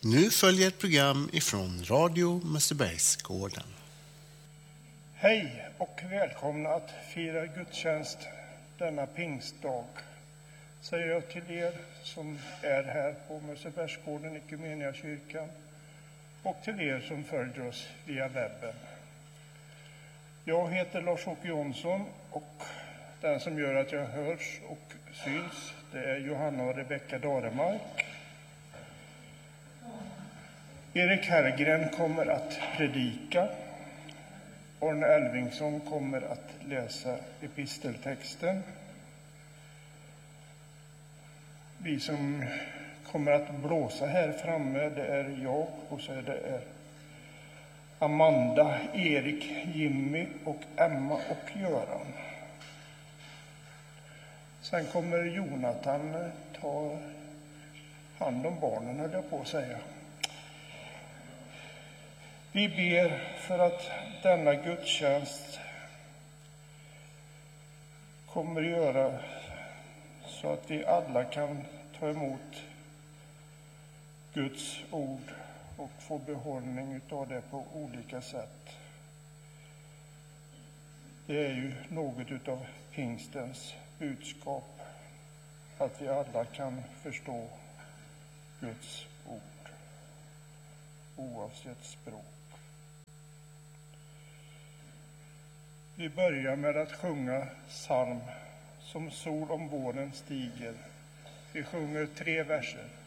Nu följer ett program ifrån Radio Mössebergsgården. Hej och välkomna att fira gudstjänst denna pingstdag, säger jag till er som är här på Mössebergsgården, Ekumeniakyrkan, och till er som följer oss via webben. Jag heter Lars-Åke Jonsson och den som gör att jag hörs och syns, det är Johanna och Rebecka Daremark. Erik Herrgren kommer att predika. Arne Elvingsson kommer att läsa episteltexten. Vi som kommer att blåsa här framme, det är jag och så är det Amanda, Erik, Jimmy och Emma och Göran. Sen kommer Jonathan ta hand om barnen, höll jag på att säga. Vi ber för att denna gudstjänst kommer att göra så att vi alla kan ta emot Guds ord och få behållning av det på olika sätt. Det är ju något av pingstens budskap, att vi alla kan förstå Guds ord, oavsett språk. Vi börjar med att sjunga psalm Som sol om våren stiger. Vi sjunger 3 verser.